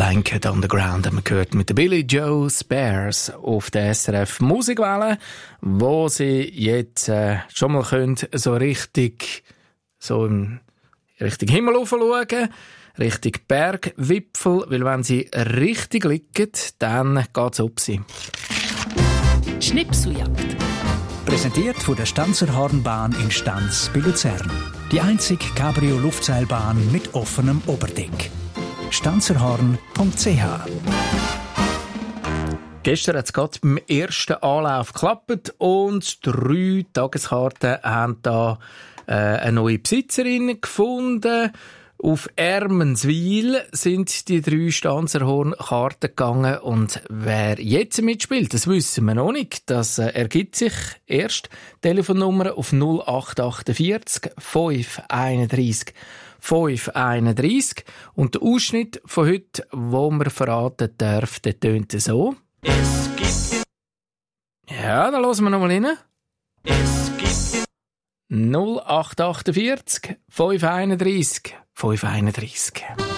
Blanket on the Ground haben wir gehört mit der Billy Joe Spears auf der SRF Musikwelle, wo sie jetzt schon mal können, so richtig so im Richtung Himmel schauen, Richtung Bergwipfel, weil wenn sie richtig liegen, dann geht's auf sie. Schnipseljagd. Präsentiert von der Stanzerhornbahn in Stanz bei Luzern. Die einzige Cabrio-Luftseilbahn mit offenem Oberdeck. stanzerhorn.ch. Gestern hat es gerade beim ersten Anlauf geklappt und 3 Tageskarten haben da eine neue Besitzerin gefunden. Auf Ermenswil sind die 3 Stanzerhorn-Karten gegangen und wer jetzt mitspielt, das wissen wir noch nicht. Das ergibt sich erst. Telefonnummer auf 0848 531 531 und der Ausschnitt von heute, wo wir verraten dürfen, der tönt so. Es gibt... Ja, dann hören wir noch mal rein. Es gibt... 0848 531 531.